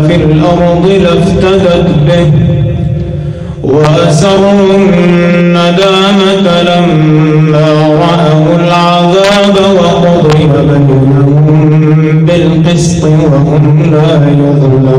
في الأرض لافتدت به وأسروا الندامة لما رأوا العذاب وقضي بينهم بالقسط وهم لا يظلمون.